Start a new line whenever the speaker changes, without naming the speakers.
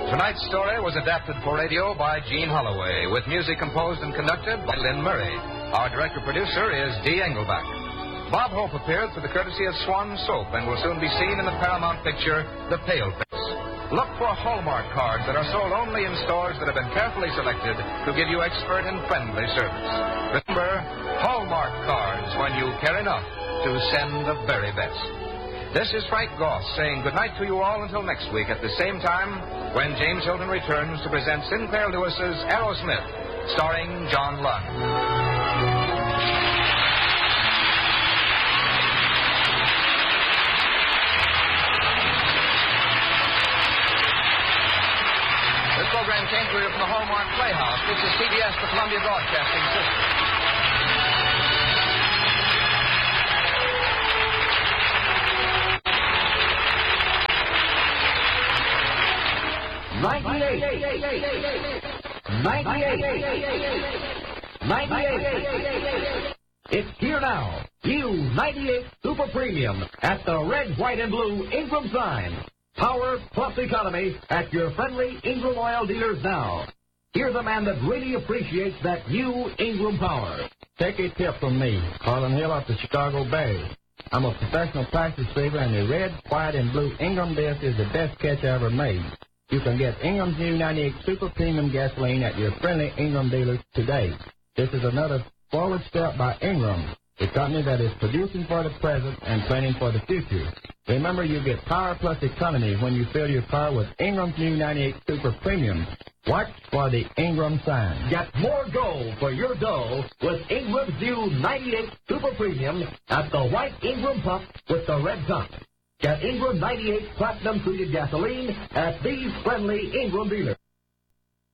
Tonight's story was adapted for radio by Gene Holloway, with music composed and conducted by Lynn Murray. Our director-producer is Dee Engelbach. Bob Hope appeared through the courtesy of Swan Soap and will soon be seen in the Paramount picture, The Pale Face. Look for Hallmark cards that are sold only in stores that have been carefully selected to give you expert and friendly service. Remember, Hallmark cards when you care enough to send the very best. This is Frank Goss saying goodnight to you all until next week at the same time when James Hilton returns to present Sinclair Lewis's Aerosmith, starring John Lund. This program came to you from the Hallmark Playhouse. This is CBS, the Columbia Broadcasting System.
98. It's here now. New 98 Super Premium at the red, white, and blue Ingram sign. Power plus economy at your friendly Ingram oil dealers now. Here's a man that really appreciates that new Ingram power.
Take a tip from me, Carlin Hill of the Chicago Bears. I'm a professional practice saver, and the red, white, and blue Ingram disc is the best catch I ever made. You can get Ingram's new 98 Super Premium gasoline at your friendly Ingram dealers today. This is another forward step by Ingram, the company that is producing for the present and planning for the future. Remember, you get power plus economy when you fill your car with Ingram's new 98 Super Premium. Watch for the Ingram sign.
Get more gold for your dough with Ingram's new 98 Super Premium at the white Ingram pump with the red top. Get Ingram 98 Platinum Treated Gasoline at these friendly Ingram dealers.